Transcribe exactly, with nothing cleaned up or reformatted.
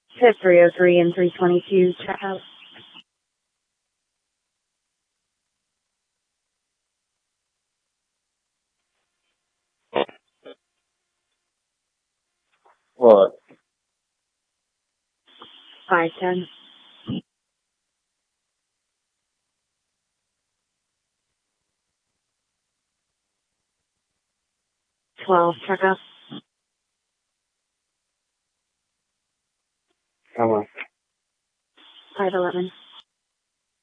Pit three oh three and three twenty-two, check out. What? five ten. twelve, check out. Come on. five eleven.